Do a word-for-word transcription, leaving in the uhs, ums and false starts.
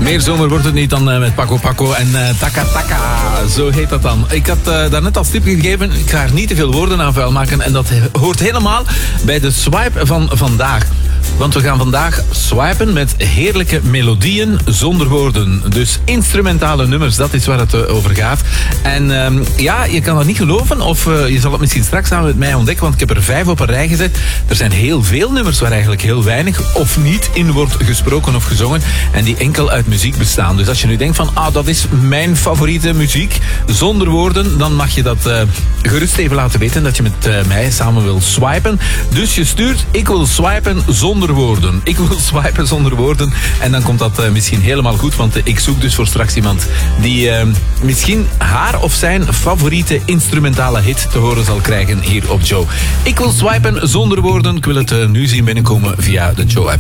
Meer zomer wordt het niet dan uh, met Paco Paco en uh, Taka Taka. Zo heet dat dan. Ik had uh, daarnet als tip gegeven, ik ga er niet te veel woorden aan vuil maken. En dat hoort helemaal bij de swipe van vandaag. Want we gaan vandaag swipen met heerlijke melodieën zonder woorden. Dus instrumentale nummers, dat is waar het uh, over gaat. En uh, ja, je kan dat niet geloven. Of uh, je zal het misschien straks samen met mij ontdekken. Want ik heb er vijf op een rij gezet. Er zijn heel veel nummers waar eigenlijk heel weinig of niet in wordt gesproken of gezongen. En die enkel uit muziek bestaan. Dus als je nu denkt van, ah, dat is mijn favoriete muziek zonder woorden, dan mag je dat uh, gerust even laten weten dat je met uh, mij samen wil swipen. Dus je stuurt, ik wil swipen zonder woorden. Ik wil swipen zonder woorden. En dan komt dat uh, misschien helemaal goed. Want uh, ik zoek dus voor straks iemand die uh, misschien haar of zijn favoriete instrumentale hit te horen zal krijgen hier op Joe. Ik wil swipen zonder woorden. Ik wil het uh, nu zien binnenkomen via de Joe app.